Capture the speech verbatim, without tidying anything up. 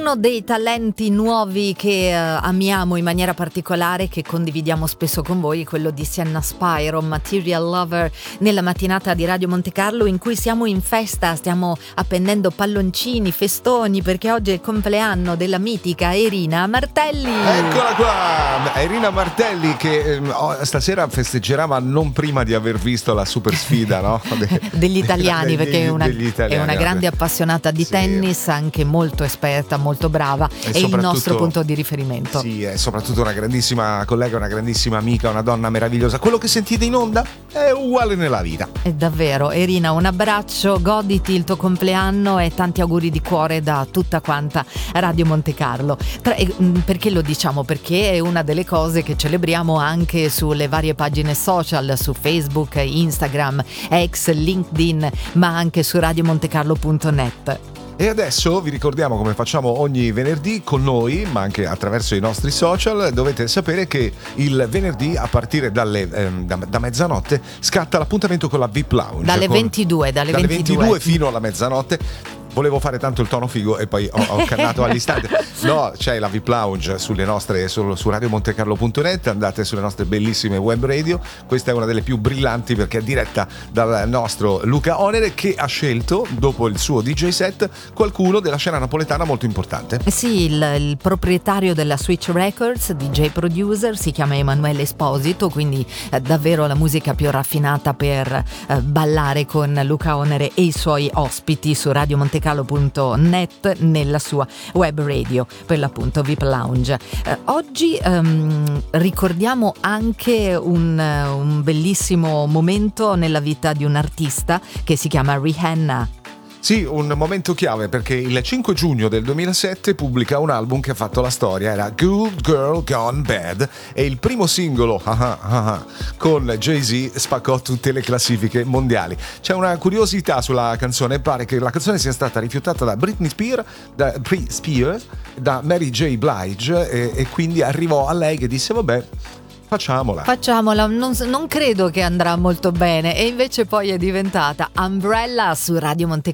Uno dei talenti nuovi che eh, amiamo in maniera particolare, che condividiamo spesso con voi, è quello di Sienna Spyro, Material Lover, nella mattinata di Radio Monte Carlo in cui siamo in festa, stiamo appendendo palloncini, festoni, perché oggi è il compleanno della mitica Irina Martelli. Eccola qua, Irina Martelli che eh, stasera festeggerà, ma non prima di aver visto la super sfida, no? De, degli italiani, de, perché degli, è una, italiani, è una grande appassionata di sì. tennis, anche molto esperta, molto brava, e è il nostro punto di riferimento. Sì, è soprattutto una grandissima collega, una grandissima amica, una donna meravigliosa. Quello che sentite in onda è uguale nella vita. È davvero. Irina, un abbraccio, goditi il tuo compleanno e tanti auguri di cuore da tutta quanta Radio Monte Carlo. Tra, perché lo diciamo? Perché è una delle cose che celebriamo anche sulle varie pagine social, su Facebook, Instagram, X, LinkedIn, ma anche su radiomontecarlo punto net. E adesso vi ricordiamo, come facciamo ogni venerdì con noi, ma anche attraverso i nostri social, dovete sapere che il venerdì a partire dalle, ehm, da, da mezzanotte scatta l'appuntamento con la V I P Lounge. Dalle con, ventidue, dalle, dalle ventidue. ventidue fino alla mezzanotte. Volevo fare tanto il tono figo e poi ho, ho cannato all'istante. No, c'è la V I P Lounge sulle nostre, su, su radiomontecarlo punto net, andate sulle nostre bellissime web radio. Questa è una delle più brillanti perché è diretta dal nostro Luca Onere, che ha scelto, dopo il suo D J set, qualcuno della scena napoletana molto importante. Sì, il, il proprietario della Switch Records, D J producer, si chiama Emanuele Esposito, quindi eh, davvero la musica più raffinata per eh, ballare con Luca Onere e i suoi ospiti su Radio Monte Carlo punto net nella sua web radio, per l'appunto V I P Lounge. Eh, oggi ehm, ricordiamo anche un, un bellissimo momento nella vita di un artista che si chiama Rihanna. Sì, un momento chiave perché il cinque giugno del duemilasette pubblica un album che ha fatto la storia, era Good Girl Gone Bad, e il primo singolo ah ah ah, con Jay-Z spaccò tutte le classifiche mondiali. C'è una curiosità sulla canzone, pare che la canzone sia stata rifiutata da Britney Spears, da, Spears, da Mary J. Blige e, e quindi arrivò a lei che disse vabbè, Facciamola. Facciamola, non, non credo che andrà molto bene, e invece poi è diventata Umbrella su Radio Monte